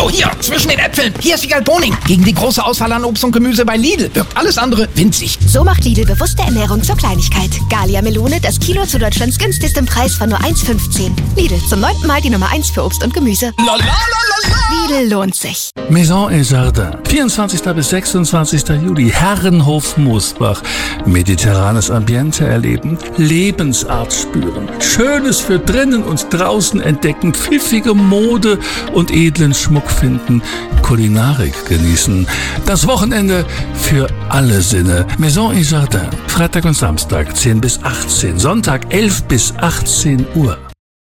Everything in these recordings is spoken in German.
Oh, hier, zwischen den Äpfeln. Hier ist Wiegald Boning. Gegen die große Auswahl an Obst und Gemüse bei Lidl wirkt alles andere winzig. So macht Lidl bewusste Ernährung zur Kleinigkeit. Gallia Melone, das Kilo zu Deutschlands günstigstem Preis von nur 1,15. Lidl, zum 9. Mal die Nummer 1 für Obst und Gemüse. Lidl lohnt sich. Maison et Jardin, 24. bis 26. Juli, Herrenhof Moosbach. Mediterranes Ambiente erleben, Lebensart spüren, Schönes für drinnen und draußen entdecken, pfiffige Mode und edlen Schmuck finden, Kulinarik genießen. Das Wochenende für alle Sinne. Maison et Jardin, Freitag und Samstag 10 bis 18, Sonntag 11 bis 18 Uhr.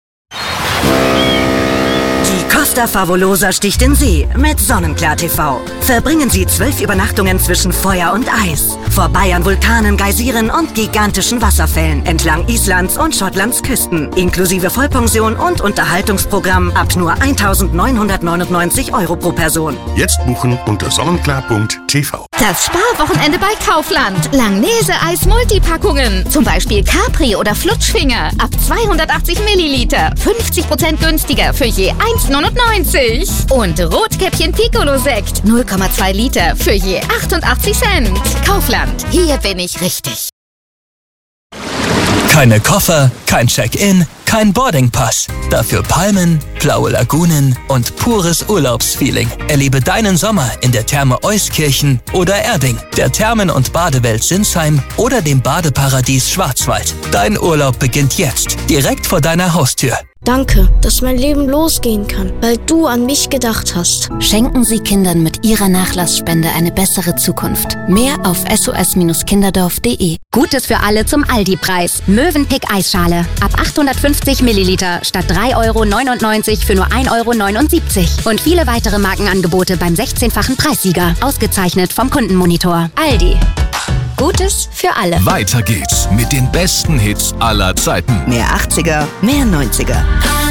Costa Favolosa sticht in See mit Sonnenklar TV. Verbringen Sie 12 Übernachtungen zwischen Feuer und Eis. Vorbei an Vulkanen, Geysiren und gigantischen Wasserfällen entlang Islands und Schottlands Küsten. Inklusive Vollpension und Unterhaltungsprogramm ab nur 1.999 € pro Person. Jetzt buchen unter sonnenklar.tv. Das Sparwochenende bei Kaufland. Langnese-Eis Multipackungen. Zum Beispiel Capri oder Flutschfinger. Ab 280 Milliliter. 50% günstiger für je 1,99. Und Rotkäppchen Piccolo-Sekt. 0,2 Liter für je 88 Cent. Kaufland. Hier bin ich richtig. Keine Koffer, kein Check-in, kein Boardingpass. Dafür Palmen, blaue Lagunen und pures Urlaubsfeeling. Erlebe deinen Sommer in der Therme Euskirchen oder Erding, der Thermen- und Badewelt Sinsheim oder dem Badeparadies Schwarzwald. Dein Urlaub beginnt jetzt, direkt vor deiner Haustür. Danke, dass mein Leben losgehen kann, weil du an mich gedacht hast. Schenken Sie Kindern mit Ihrer Nachlassspende eine bessere Zukunft. Mehr auf sos-kinderdorf.de. Gutes für alle zum Aldi-Preis. Mövenpick Eisschale. Ab 850 Milliliter statt 3,99 € für nur 1,79 €. Und viele weitere Markenangebote beim 16-fachen Preissieger. Ausgezeichnet vom Kundenmonitor. Aldi. Gutes für alle. Weiter geht's mit den besten Hits aller Zeiten. Mehr 80er, mehr 90er.